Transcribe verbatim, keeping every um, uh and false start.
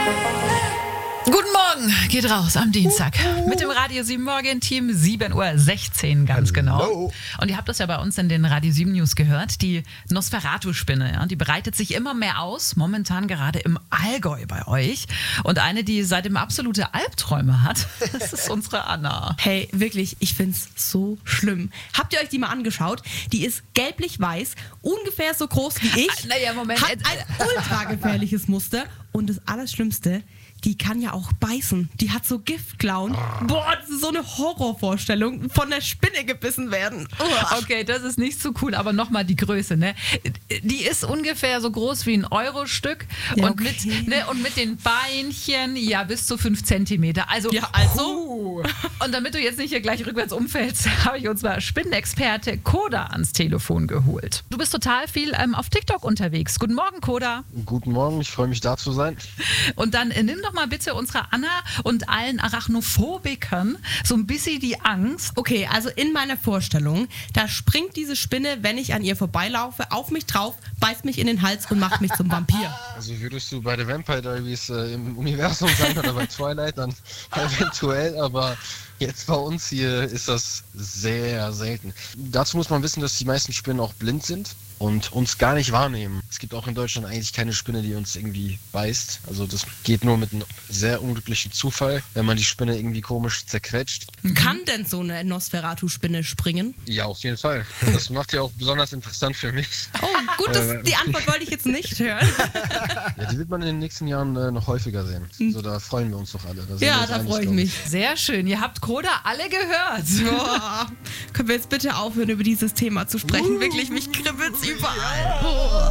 Guten Morgen, geht raus am Dienstag mit dem Radio sieben Morgen-Team, sieben Uhr sechzehn ganz Hallo. genau. Und ihr habt das ja bei uns in den Radio sieben News gehört, die Nosferatu-Spinne, ja, die breitet sich immer mehr aus, momentan gerade im Allgäu bei euch. Und eine, die seitdem absolute Albträume hat, das ist unsere Anna. Hey, wirklich, ich find's so schlimm. Habt ihr euch die mal angeschaut? Die ist gelblich-weiß, ungefähr so groß wie ich, Ah, naja, Moment. hat ein ultra gefährliches Muster und das Allerschlimmste, die kann ja auch beißen. Die hat so Giftklauen. Boah, das ist so eine Horrorvorstellung, von der Spinne gebissen werden. Uah. Okay, das ist nicht so cool, aber nochmal die Größe, ne? Die ist ungefähr so groß wie ein Euro-Stück Ja, und, okay. mit, ne, und mit den Beinchen, ja, bis zu fünf Zentimeter. Also, Ja, also? Puh. Und damit du jetzt nicht hier gleich rückwärts umfällst, habe ich uns mal Spinnenexperte Koda ans Telefon geholt. Du bist total viel ähm, auf TikTok unterwegs. Guten Morgen, Koda. Guten Morgen, ich freue mich da zu sein. Und dann äh, nimm doch mal bitte unserer Anna und allen Arachnophobikern so ein bisschen die Angst. Okay, also in meiner Vorstellung, da springt diese Spinne, wenn ich an ihr vorbeilaufe, auf mich drauf, beißt mich in den Hals und macht mich zum Vampir. Also würdest du bei The Vampire Diaries äh, im Universum sein oder bei Twilight, dann eventuell, aber jetzt bei uns hier ist das sehr selten. Dazu muss man wissen, dass die meisten Spinnen auch blind sind und uns gar nicht wahrnehmen. Es gibt auch in Deutschland eigentlich keine Spinne, die uns irgendwie beißt. Also das geht nur mit einem sehr unglücklichen Zufall, wenn man die Spinne irgendwie komisch zerquetscht. Kann denn so eine Nosferatu-Spinne springen? Ja, auf jeden Fall. Das macht ja auch besonders interessant für mich. Oh, gut, das, die Antwort wollte ich jetzt nicht hören. Ja, die wird man in den nächsten Jahren äh, noch häufiger sehen. So, da freuen wir uns doch alle. Da sind wir Ja, uns da einig, freue ich glaub mich. Sehr schön, ihr habt Koda alle gehört. Boah, können wir jetzt bitte aufhören, über dieses Thema zu sprechen? Wirklich, mich kribbelt's überall. Oh.